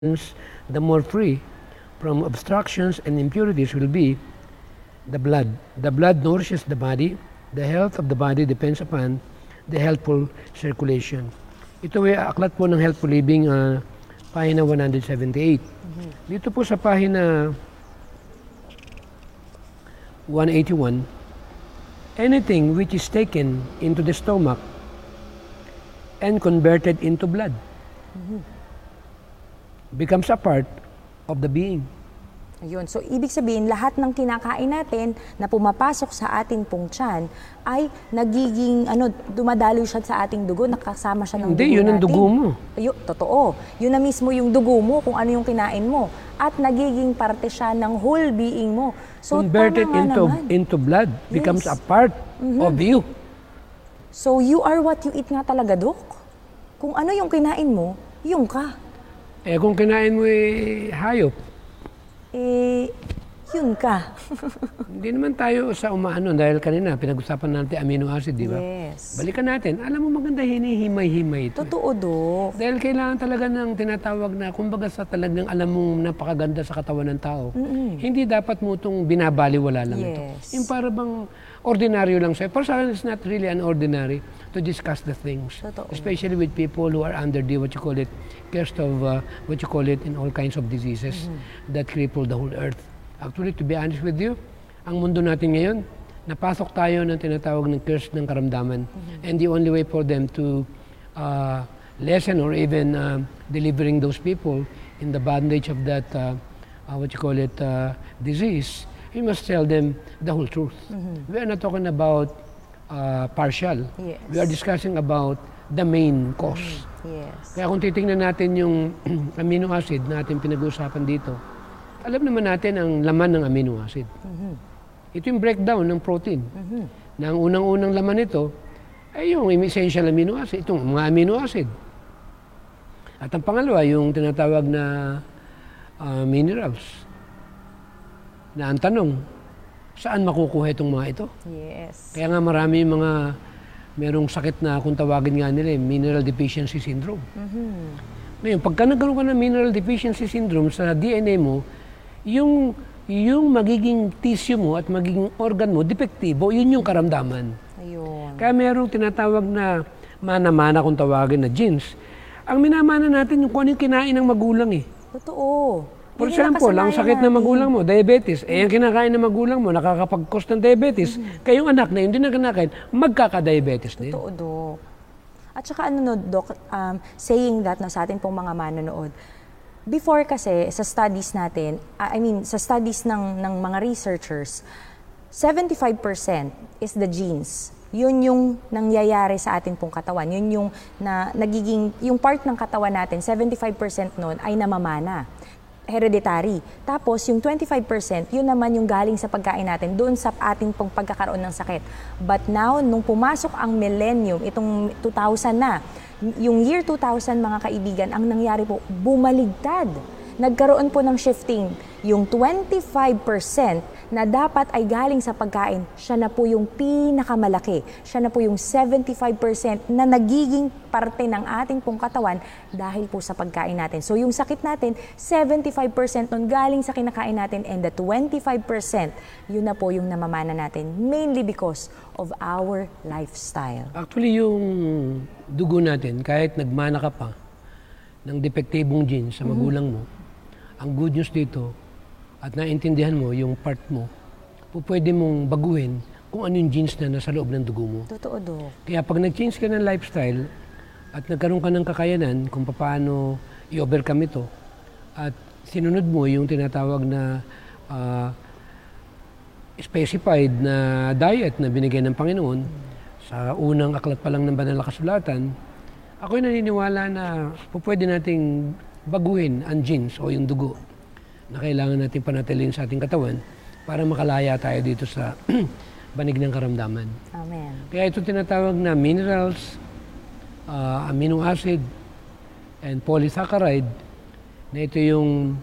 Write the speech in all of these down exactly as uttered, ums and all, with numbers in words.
the more free from obstructions and impurities will be the blood. The blood nourishes the body. The health of the body depends upon the healthful circulation. Ito ay aklat po ng Healthful Living, uh, pahina one seventy-eight. Mm-hmm. Dito po sa pahina one eighty-one, anything which is taken into the stomach and converted into blood mm-hmm. becomes a part of the being. Ayun. So, ibig sabihin, lahat ng kinakain natin na pumapasok sa ating pong tiyan ay nagiging, ano, dumadaloy siya sa ating dugo, nakasama siya ng Hindi, dugo yun ang natin. dugo mo. Ayun, totoo. Yun na mismo yung dugo mo, kung ano yung kinain mo. At nagiging parte siya ng whole being mo. So, converted into, into blood, becomes yes. a part mm-hmm. of you. So, you are what you eat nga talaga, Dok. Kung ano yung kinain mo, yung ka. Eh, kung kinain mo eh, hayop, eh, yun ka. Hindi naman tayo sa umaano dahil kanina pinag-usapan natin amino acid, di ba? Yes. Balikan natin. Alam mo maganda hinihimay-himay ito. Totoo, Dok. Dahil kailangan talaga ng tinatawag na, kumbaga sa talagang alam mong napakaganda sa katawan ng tao, mm-hmm. hindi dapat mo itong binabaliwala lang yes. ito. Yung para bang ordinaryo lang sa'yo. For some, it's not really an ordinary to discuss the things. Totoo. Especially with people who are under the, what you call it, cursed of, uh, what you call it, in all kinds of diseases mm-hmm. that cripple the whole earth. Actually, to be honest with you, ang mundo natin ngayon, napasok tayo ng tinatawag ng curse ng karamdaman. Mm-hmm. And the only way for them to uh, lessen or even uh, delivering those people in the bondage of that, uh, uh, what you call it, uh, disease, you must tell them the whole truth. Mm-hmm. We are not talking about uh, partial. Yes. We are discussing about the main cause. Mm-hmm. Yes. Kaya kung titingnan natin yung amino acid na ating pinag-uusapan dito, alam naman natin ang laman ng amino acid. Mm-hmm. Ito yung breakdown ng protein. Mm-hmm. Na ang unang-unang laman nito ay yung essential amino acid, itong mga amino acid. At ang pangalawa, yung tinatawag na uh, minerals. Na ang tanong, saan makukuha itong mga ito? Yes. Kaya nga marami yung mga merong sakit na kung tawagin nga nila, mineral deficiency syndrome. Mm-hmm. Ngayon, pagka nagkaroon ka ng mineral deficiency syndrome sa D N A mo, yung, yung magiging tissue mo at magiging organ mo, depektibo, yun yung karamdaman. Ayun. Kaya merong tinatawag na mana-mana kung tawagin na genes. Ang minamana natin yung kung ano yung kinain ng magulang eh. Totoo. For example, ang sakit ng magulang mo, diabetes, eh, ang kinakain ng magulang mo, nakakapag-cause ng diabetes, mm-hmm. kayong anak na yun din na kinakain, magkaka-diabetes din. Totoo, Dok. At saka ano, no, Dok, um, saying that na sa atin pong mga manonood, before kasi, sa studies natin, I mean, sa studies ng, ng mga researchers, seventy-five percent is the genes. Yun yung nangyayari sa atin pong katawan. Yun yung na, nagiging, yung part ng katawan natin, seventy-five percent nun ay namamana. Hereditary. Tapos, yung twenty-five percent, yun naman yung galing sa pagkain natin, doon sa ating pong pagkakaroon ng sakit. But now, nung pumasok ang millennium, itong two thousand na, yung year two thousand, mga kaibigan, ang nangyari po, bumaligtad. Nagkaroon po ng shifting. Yung twenty-five percent na dapat ay galing sa pagkain, siya na po yung pinakamalaki. Siya na po yung seventy-five percent na nagiging parte ng ating pong katawan dahil po sa pagkain natin. So yung sakit natin, seventy-five percent nun galing sa kinakain natin and the twenty-five percent, yun na po yung namamana natin. Mainly because of our lifestyle. Actually, yung dugo natin, kahit nagmana ka pa ng depektibong genes sa magulang mo, ang good news dito, at naintindihan mo yung part mo, po pwede mong baguhin kung ano yung genes na nasa loob ng dugo mo. Totoo, Dok. Kaya pag nag-change ka ng lifestyle at nagkaroon ka ng kakayanan kung paano i-overcome ito at sinunod mo yung tinatawag na uh, specified na diet na binigay ng Panginoon hmm. sa unang aklat pa lang ng banal na kasulatan, ako'y naniniwala na po pwede nating baguhin ang genes o yung dugo na kailangan natin panatilin sa ating katawan para makalaya tayo dito sa banig ng karamdaman. Amen. Kaya ito tinatawag na minerals, uh, amino acid, and polysaccharide, na ito yung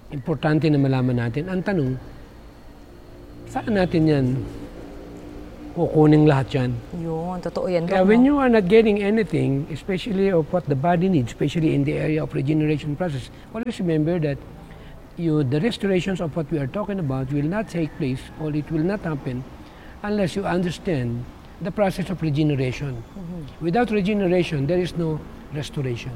importante na malaman natin. Ang tanong, saan natin yan kukunin lahat yan. Yun, totoo yan. Kaya Dok, when no? you are not getting anything, especially of what the body needs, especially in the area of regeneration process, always remember that you, the restorations of what we are talking about will not take place, or it will not happen unless you understand the process of regeneration. Mm-hmm. Without regeneration, there is no restoration.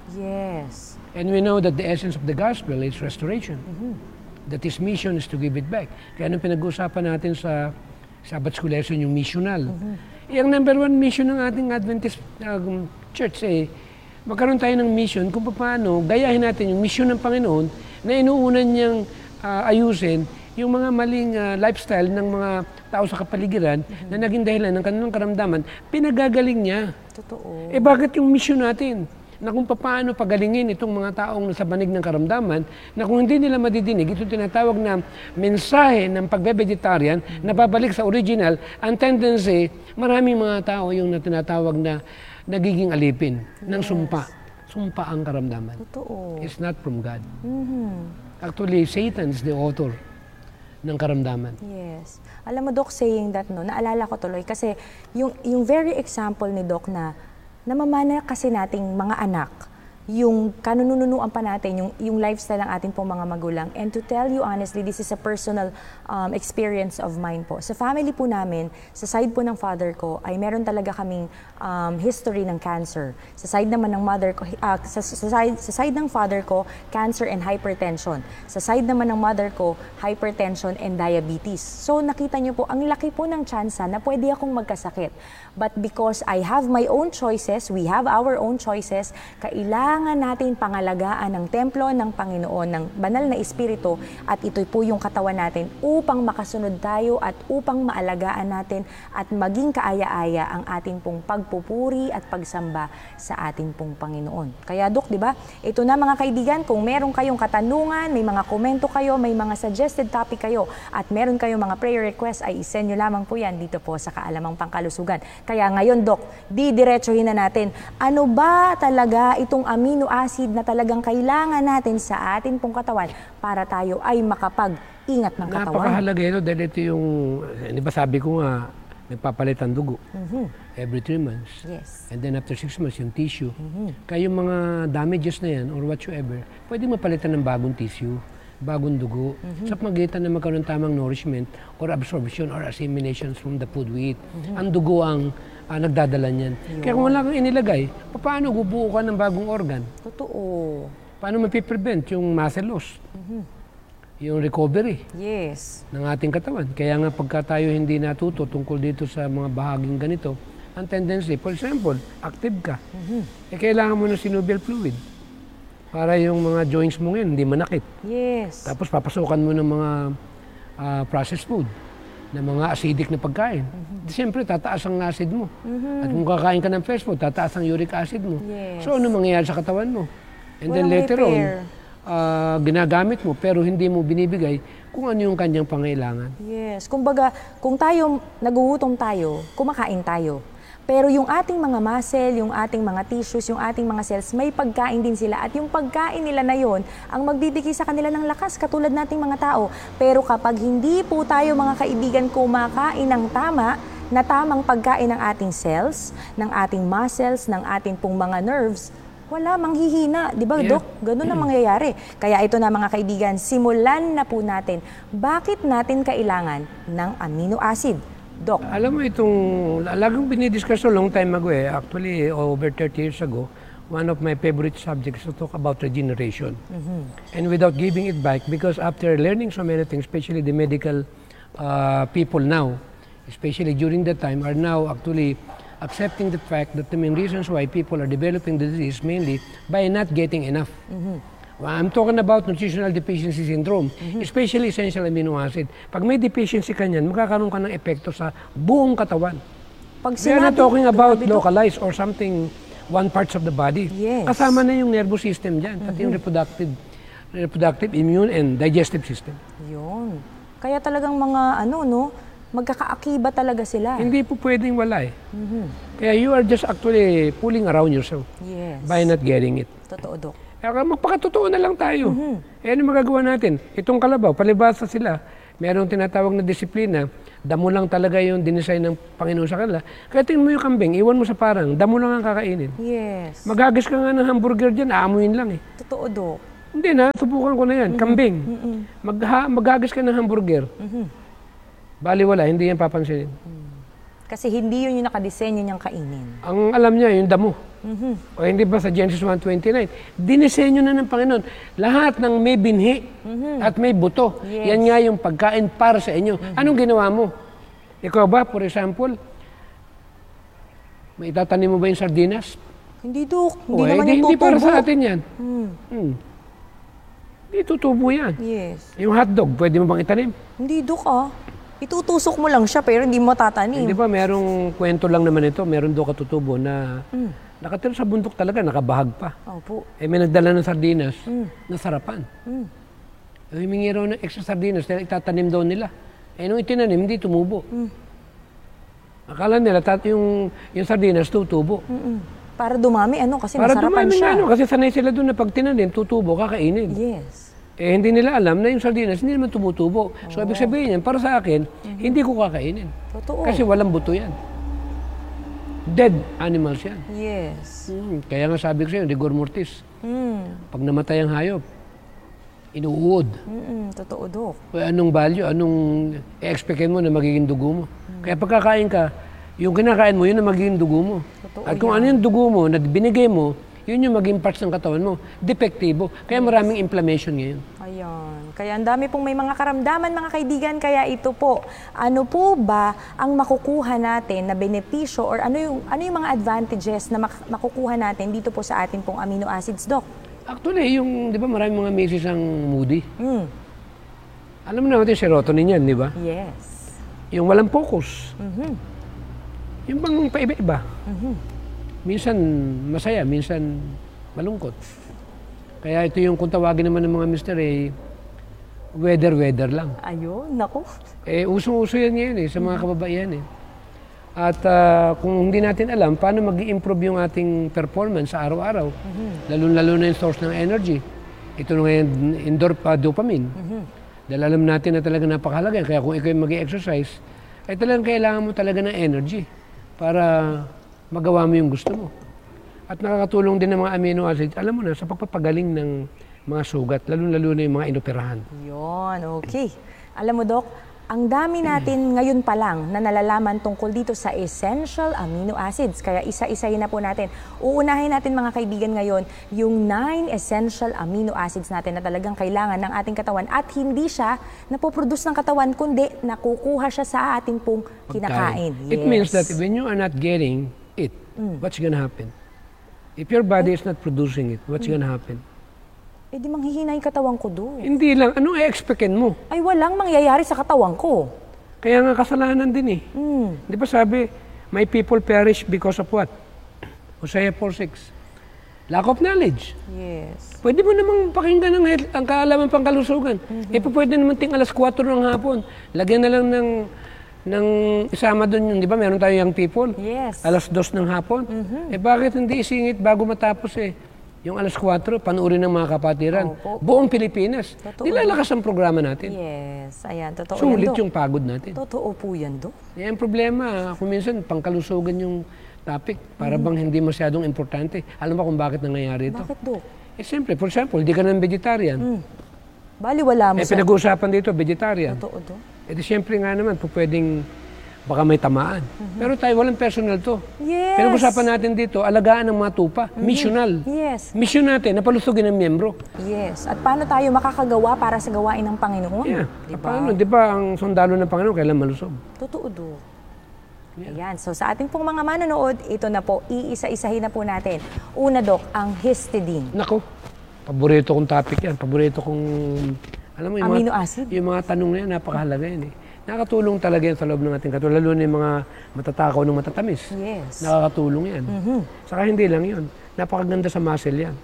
Yes. And we know that the essence of the gospel is restoration. Mm-hmm. That His mission is to give it back. Kaya nung pinag-uusapan natin sa Sabbath School lesson, yung missional. Mm-hmm. Yung number one mission ng ating Adventist um, Church, eh, magkaroon tayo ng mission kung paano gayahin natin yung mission ng Panginoon na inuunan niyang uh, ayusin yung mga maling uh, lifestyle ng mga tao sa kapaligiran mm-hmm. na naging dahilan ng kanilang karamdaman, pinagagaling niya. Totoo. Eh bakit yung mission natin? Na kung paano pagalingin itong mga taong nasa banig ng karamdaman, na kung hindi nila madidinig, ito tinatawag na mensahe ng pagbe-vegetarian mm-hmm. na babalik sa original, ang tendency, maraming mga tao yung na tinatawag na nagiging alipin yes. ng sumpa. Sumpa ang karamdaman. Totoo. It's not from God. Mm-hmm. Actually, Satan is the author ng karamdaman. Yes. Alam mo, Doc, saying that, no, naalala ko tuloy kasi yung, yung very example ni Doc na namamana kasi nating mga anak, yung kanununuan pa natin, yung, yung lifestyle ng ating pong mga magulang. And to tell you honestly, this is a personal um, experience of mine po. Sa family po namin, sa side po ng father ko, ay meron talaga kaming um, history ng cancer. Sa side naman ng mother ko, uh, sa, sa, side, sa side ng father ko, cancer and hypertension. Sa side naman ng mother ko, hypertension and diabetes. So nakita niyo po, ang laki po ng tsansa na pwede akong magkasakit. But because I have my own choices, we have our own choices, kailangan natin pangalagaan ng templo ng Panginoon, ng banal na espiritu, at ito po yung katawan natin upang makasunod tayo at upang maalagaan natin at maging kaaya-aya ang ating pong pagpupuri at pagsamba sa ating pong Panginoon. Kaya Dok, di ba? Ito na mga kaibigan, kung meron kayong katanungan, may mga komento kayo, may mga suggested topic kayo, at meron kayong mga prayer request, ay isend nyo lamang po yan dito po sa Kaalamang Pangkalusugan. Kaya ngayon, Dok, didiretsuhin na natin, ano ba talaga itong amino acid na talagang kailangan natin sa atin pong katawan para tayo ay makapag-ingat ng katawan? Napakahalaga ito dahil ito yung, di ba sabi ko nga, nagpapalit ang dugo mm-hmm. every three months. Yes. And then after six months, yung tissue. Mm-hmm. Kaya yung mga damages na yan or whatsoever, pwede mapalitan ng bagong tissue, bagong dugo, mm-hmm. sa pagitan na magkaroon tamang nourishment or absorption or assimilation from the food we eat. Mm-hmm. Ang dugo ang uh, nagdadala niyan. Yun. Kaya kung wala kang inilagay, paano gubuo ka ng bagong organ? Totoo. Paano mapiprevent yung muscle loss? Mm-hmm. Yung recovery yes. ng ating katawan. Kaya nga pagka tayo hindi natuto tungkol dito sa mga bahaging ganito, ang tendency, for example, active ka, mm-hmm. eh kailangan mo ng synovial fluid para yung mga joints mo ngayon hindi manakit. Yes. Tapos papasukan mo ng mga uh, processed food, ng mga acidic na pagkain. Mm-hmm. Siyempre, tataas ang acid mo. Mm-hmm. At kung kakain ka ng fresh food, tataas ang uric acid mo. Yes. So, ano mangyayari sa katawan mo? And Walang then later repair. on, uh, ginagamit mo pero hindi mo binibigay kung ano yung kanyang pangailangan. Yes. Kumbaga, kung tayo, nagugutom tayo, kumakain tayo. Pero yung ating mga muscle, yung ating mga tissues, yung ating mga cells, may pagkain din sila. At yung pagkain nila na yon ang magbibigay sa kanila ng lakas, katulad nating mga tao. Pero kapag hindi po tayo mga kaibigan kumakain ng tama, na tamang pagkain ng ating cells, ng ating muscles, ng ating pong mga nerves, wala, manghihina. Di ba, yeah. Dok? Ganun ang mangyayari. Kaya ito na mga kaibigan, simulan na po natin. Bakit natin kailangan ng amino acid? Doc. Alam mo itong, laging binidiscuss a long time ago eh, actually over thirty years ago, one of my favorite subjects to talk about regeneration. Mm-hmm. And without giving it back, because after learning so many things, especially the medical uh, people now, especially during that time, are now actually accepting the fact that the main reasons why people are developing the disease mainly by not getting enough. Mm-hmm. I'm talking about nutritional deficiency syndrome, mm-hmm. especially essential amino acid. Pag may deficiency ka niyan, magkakaroon ka ng epekto sa buong katawan. Pag we are not talking about localized or something, one parts of the body. Yes. Kasama na yung nervous system dyan, pati mm-hmm. yung reproductive, reproductive, immune, and digestive system. Yun. Kaya talagang mga ano, no, magkakaakiba talaga sila. Hindi po pwedeng wala eh. Mm-hmm. Kaya you are just actually fooling around yourself yes. by not getting it. Totoo, Dok. Kaya magpakatotoo na lang tayo. Mm-hmm. Eh, ano magagawa natin? Itong kalabaw, palibasa sila. Merong tinatawag na disiplina. Damo lang talaga yung dinesign ng Panginoon sa kanila. Kaya tingnan mo yung kambing, iwan mo sa parang, damo lang ang kakainin. Yes. Magagis ka nga ng hamburger dyan, aamuin lang eh. Totoo, Dok. Hindi na, subukan ko na yan. Mm-hmm. Kambing. Mm-hmm. Magha, magagis ka ng hamburger. Mm-hmm. Bali wala, hindi yan papansinin. Mm-hmm. Kasi hindi yun yung nakadesenyo niyang kainin. Ang alam niya, yung damo. Mm-hmm. O hindi ba sa Genesis one twenty-nine, dinisenyo na ng Panginoon. Lahat ng may binhi mm-hmm. at may buto. Yes. Yan nga yung pagkain para sa inyo. Mm-hmm. Anong ginawa mo? Ikaw ba, for example, may itatanim mo ba yung sardinas? Hindi, Dok. Hindi o, naman hindi, yung hindi para sa atin yan. Mm. Hmm. Hindi tutubo yan. Yes. Yung hotdog, pwede mo bang itanim? Hindi, Dok, ah. Itutusok mo lang siya pero hindi mo tatanim. Hindi ba, merong kwento lang naman ito, meron doon katutubo na mm. nakatira sa bundok talaga, nakabahag pa. Opo. Eh, may nagdala ng sardinas, Mm. nasarapan. Mm. Eh, humingi raw ng extra sardinas dahil itatanim daw nila. Eh, nung itinanim, hindi tumubo. Mm. Akala nila, tat yung, yung sardinas tutubo. Mm-mm. Para dumami, ano, kasi Para masarapan dumami siya. nga, ano, kasi sanay sila doon na pag tinanim, tutubo, kakainin. Yes. Eh, hindi nila alam na yung sardinas, hindi naman tumutubo. So, ibig sabihin yan, para sa akin, mm-hmm. hindi ko kakainin. Totoo. Kasi walang buto yan. Dead animals yan. Yes. Hmm, kaya nga sabi ko sa'yo, rigor mortis. Mm. Pag namatay ang hayop, inuud. Mm-mm. Totoo, Dok. Kaya anong value, anong i-expectin mo na magiging dugo mo. Mm. Kaya pagkakain ka, yung kinakain mo, yun ang magiging dugo mo. Totoo At kung yan. ano yung dugo mo na binigay mo, yun yung maging parts ng katawan mo. Depektibo. Kaya maraming inflammation ngayon. Ayan. Kaya ang dami pong may mga karamdaman, mga kaibigan. Kaya ito po, ano po ba ang makukuha natin na benepisyo or ano yung, ano yung mga advantages na mak- makukuha natin dito po sa ating pong amino acids, Doc? Actually, yung, di ba maraming mga misis ang moody. Mm. Alam mo naman yung serotonin yan, di ba? Yes. Yung walang focus. Mm-hmm. Yung bang paiba-iba. Mm-hmm. Minsan masaya, minsan malungkot. Kaya ito yung kung tawagin naman ng mga mister eh, weather-weather lang. Ayun, naku. Eh, usong-uso yan ngayon eh, sa mga kababaihan eh. At uh, kung hindi natin alam, paano mag-i-improve yung ating performance sa araw-araw, mm-hmm. lalo-lalo na yung source ng energy. Ito na ngayon, indoor pa dopamine. Mm-hmm. Dahil alam natin na talaga napakahalaga. Kaya kung ikaw yung mag-i-exercise, ay talagang kailangan mo talaga ng energy para magawa mo yung gusto mo. At nakakatulong din ng mga amino acids, alam mo na, sa pagpapagaling ng mga sugat, lalo-lalo na yung mga inoperahan. Yun, okay. Alam mo, Doc, ang dami natin ngayon pa lang na nalalaman tungkol dito sa essential amino acids. Kaya isa-isahin na po natin. Uunahin natin mga kaibigan ngayon yung nine essential amino acids natin na talagang kailangan ng ating katawan. At hindi siya napoproduce ng katawan, kundi nakukuha siya sa ating pong kinakain. Yes. It means that when you are not getting it, mm. what's gonna happen? If your body is not producing it, what's mm. gonna happen? Eh di manghihina yung katawan ko doon. Hindi lang. Anong i-expectin mo? Ay walang mangyayari sa katawan ko. Kaya nga kasalanan din eh. Mm. Di ba sabi, my people perish because of what? Hosea four six. Lack of knowledge. Yes. Pwede mo namang pakinggan ang, ang kaalaman pang kalusugan. Mm-hmm. E pwede naman ting alas kwatro ng hapon. Lagyan na lang ng ng isama doon yung, di ba, meron tayo young people. Yes. Alas dos ng hapon. Mm-hmm. Eh bakit hindi isingit bago matapos eh? Yung alas kwatro, panuorin ng mga kapatiran. Opo. Buong Pilipinas. Totoo. Nilalakas ang programa natin. Yes. Ayan, totoo Sulit yan, Dok. yung pagod natin. Totoo po yan, Dok. Yan ang problema. Kung minsan, pangkalusugan yung topic. Para bang hindi masyadong importante. Alam mo kung bakit nangyayari ito? Bakit, Dok? Eh, siyempre, for example, di ka ng vegetarian. Mm. Bali, wala mo Eh, sa... pinag-uusapan dito, vegetarian. Totoo, Dok. Eh, di siyempre nga naman, po pwedeng baka may tamaan. Mm-hmm. Pero tayo, walang personal to. Yes. Pinag-usapan natin dito, alagaan ng mga tupa. Mm-hmm. Missional. Yes. Mission natin, napalusugin ng miyembro. Yes. At paano tayo makakagawa para sa gawain ng Panginoon? Yeah. Diba? Paano? Di ba ang sundalo ng Panginoon kailan malusog? Totoo, Dok. Yeah. Ayan. So sa ating pong mga manonood, ito na po, iisa-isahin na po natin. Una, Dok, ang histidine. Nako, paborito kong topic yan. Paborito kong, alam mo, yung amino mga, acid. yung mga tanong na yan, napakahalaga yan eh. Nakakatulong talaga yan sa loob ng ating katawan, lalo na yung mga matatakaw ng matatamis. Yes. Nakakatulong yan. Mm-hmm. Saka hindi lang yun. Napakaganda sa muscle yan.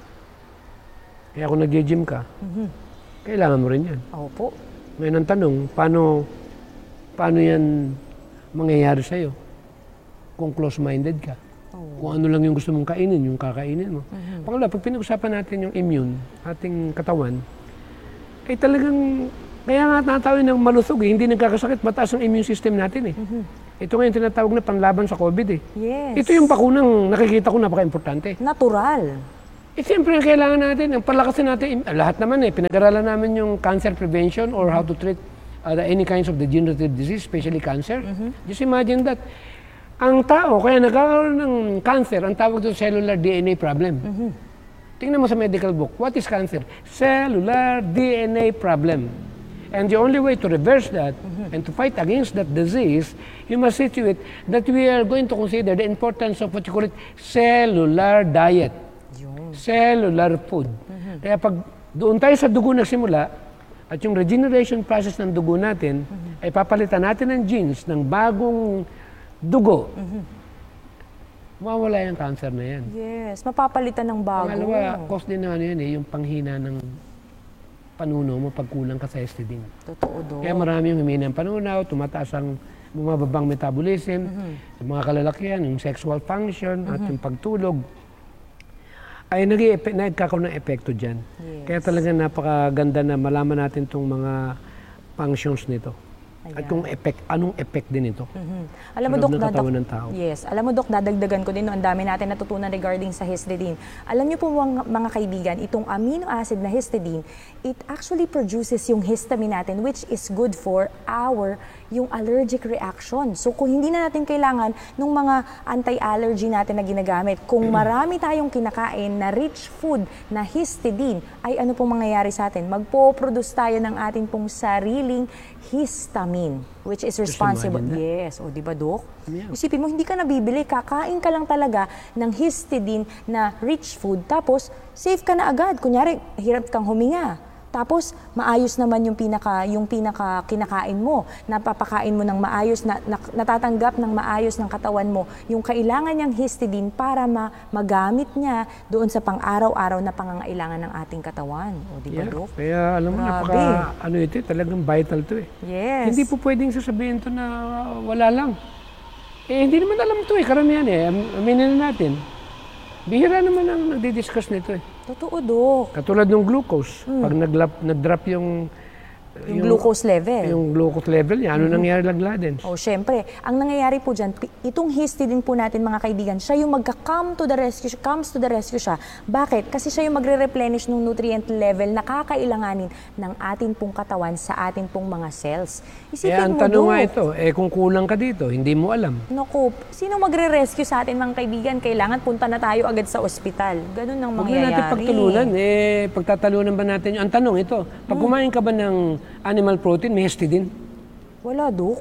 Kaya kung nag-gym ka, mm-hmm. kailangan mo rin yan. Opo. Ngayon ang tanong, paano, paano yan mangyayari sa'yo? Kung close-minded ka. Oh. Kung ano lang yung gusto mong kainin, yung kakainin mo. Mm-hmm. Pangalawa, pag pinag-usapan natin yung immune, ating katawan, ay talagang, kaya nga natawin ng malusog eh, hindi nagkakasakit, mataas ang immune system natin eh. Mhm. Ito nga yung tinatawag na panlaban sa COVID eh. Yes. Ito yung bakunang nakikita ko napaka-importante. Natural. Eh, siyempre, kailangan natin, ang palakasin natin, lahat naman eh, pinag-aralan namin yung cancer prevention or how to treat uh, any kinds of degenerative disease, especially cancer. Mm-hmm. Just imagine that. Ang tao, kaya nagkakaroon ng cancer, ang tawag doon cellular D N A problem. Mm-hmm. Tingnan mo sa medical book, what is cancer? Cellular D N A problem. And the only way to reverse that mm-hmm. and to fight against that disease, you must see to it that we are going to consider the importance of what you call it, cellular diet. Cellular food. Mm-hmm. Kaya pag doon tayo sa dugo nagsimula, at yung regeneration process ng dugo natin, mm-hmm. ay papalitan natin ng genes ng bagong dugo, mm-hmm. mawawala yung cancer na yan. Yes, mapapalitan ng bago. Pangalawa, cause din na ano yan eh, yung panghina ng panuno mo pag kulang ka sa histidine. Totoo do. Kaya marami yung humina ng panunaw, tumataas ang bumababang metabolism, mm-hmm. yung mga kalalakihan, yung sexual function, mm-hmm. at yung pagtulog, ay nagkakaroon ng epekto dyan. Yes. Kaya talaga napakaganda na malaman natin itong mga functions nito. Ayan. At kung effect, anong effect din ito. Mm-hmm. Alam mo, Dok, katawan ng tao. Yes. Alam mo, Dok, dadagdagan ko din, no, ang dami natin natutunan regarding sa histidine. Alam niyo po mga, mga kaibigan, itong amino acid na histidine, it actually produces yung histamine natin, which is good for our yung allergic reaction. So kung hindi na natin kailangan ng mga anti-allergy natin na ginagamit, kung marami tayong kinakain na rich food na histidine, ay ano pong mangyayari sa atin? Magpo-produce tayo ng ating pong sariling histamine, which is responsible. Yes, o di ba, Dok? Yeah. Isipin mo, hindi ka nabibili, kakain ka lang talaga ng histidine na rich food, tapos safe ka na agad. Kunyari, hirap kang huminga. Tapos, maayos naman yung pinaka, yung pinaka kinakain mo. Napapakain mo ng maayos, na, na, natatanggap ng maayos ng katawan mo yung kailangan niyang histidine para ma, magamit niya doon sa pang-araw-araw na pangangailangan ng ating katawan. O, di ba, yeah. Dok? Kaya, alam mo, napaka, ano ito, talagang vital to eh. Yes. Hindi po pwedeng sasabihin to na wala lang. Eh, hindi naman alam to eh, karamihan eh. Aminin na natin. Bihira naman ang nagdi-discuss nito eh. Totoo, Dok. Katulad ng glucose. Mm. Pag nag-drop yung, yung... Yung glucose level. Yung glucose level niya. Ano mm-hmm. nangyari lagladens? Oh, syempre. Ang nangyayari po dyan, itong histidine po natin, mga kaibigan, siya yung magka-come to the rescue, comes to the rescue siya. Bakit? Kasi siya yung magre-replenish ng nutrient level na kakailanganin ng ating pong katawan sa ating pong mga cells. Isipin eh, ang mo, tanong Dok, nga ito, eh kung kulang ka dito, hindi mo alam. Naku, sino magre-rescue sa atin, mga kaibigan? Kailangan punta na tayo agad sa ospital. Ganun ang mangyayari. Huwag na natin pagtulunan. Eh, pagtatalunan ba natin yung... Ang tanong ito, pag hmm. kumain ka ba ng animal protein, may histidine? Wala, Dok.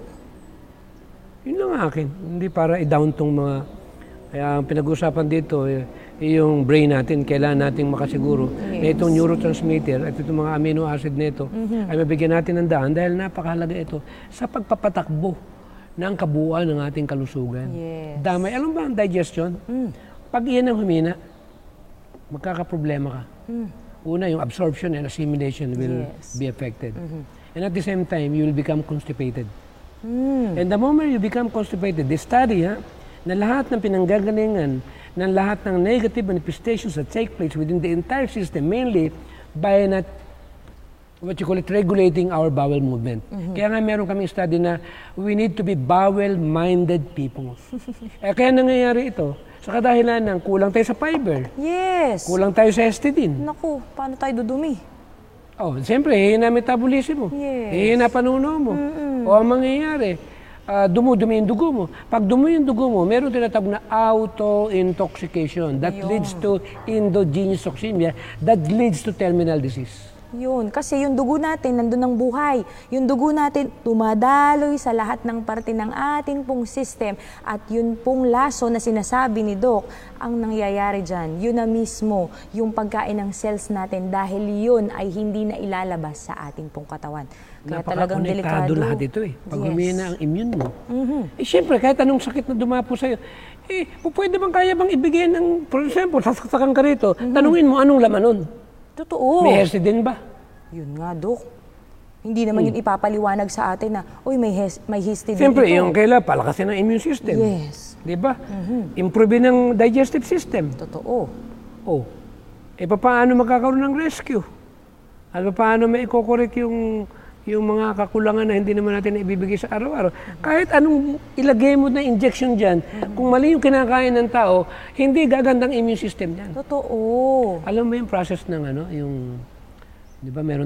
Yun lang akin. Hindi para i-down tong mga... Kaya ang pinag-usapan dito, eh, yung brain natin, kailangan nating makasiguro yes. na itong neurotransmitter at itong mga amino acid nito mm-hmm. ay mabigyan natin ng daan dahil napakahalaga ito sa pagpapatakbo ng kabuuan ng ating kalusugan. Yes. Damay. Alam ba ang digestion? Mm. Pag iyan ang humina, magkakaproblema ka. Mm. Una, yung absorption and assimilation will yes. be affected. Mm-hmm. And at the same time, you will become constipated. Mm. And the moment you become constipated, they study ha, na lahat ng pinanggagalingan ng lahat ng negative manifestations that take place within the entire system, mainly by not, what you call it, regulating our bowel movement. Mm-hmm. Kaya nga meron kaming study na we need to be bowel-minded people. eh, kaya nangyayari ito, sa kadahilan ng kulang tayo sa fiber. Yes. Kulang tayo sa histidine. Naku, paano tayo dudumi? Oh, siyempre, hihina metabolism mo. Yes. Hihina panuno mo. Mm-mm. O ang mangyayari, uh, dumudumi yung dugo mo. Pag dumi yung dugo mo, meron tinatawag na auto-intoxication. That Ayun. leads to endogenous toxemia. That leads to terminal disease. Yun, kasi yung dugo natin, nandun ang buhay. Yung dugo natin, tumadaloy sa lahat ng parte ng ating pong system. At yun pong laso na sinasabi ni Doc, ang nangyayari dyan, yun na mismo yung pagkain ng cells natin dahil yun ay hindi na ilalabas sa ating pong katawan. Kaya talagang delikado. Lahat ito eh. Pag yes. humina ang immune mo. Mm-hmm. Eh syempre, kahit anong sakit na dumapo sa'yo, eh, pwede bang kaya bang ibigay ng, for example, sasaksakan ka rito, mm-hmm. tanungin mo anong laman nun? Totoo. May histidine ba? Yun nga, Dok. Hindi naman hmm. yun ipapaliwanag sa atin na, uy, may, hes- may histidine Siyempre, ito. yung kailangan palakasin ng immune system. Yes. Di ba? Mm-hmm. Improve ng digestive system. Totoo. Oh. E paano magkakaroon ng rescue? At paano may i-correct yung, yung mga kakulangan na hindi naman natin ibibigay sa araw-araw? Kahit anong ilagay mo na injection dyan, kung mali yung kinakain ng tao, hindi gagandang immune system yan. Totoo. Alam mo yung process ng ano, yung, di ba meron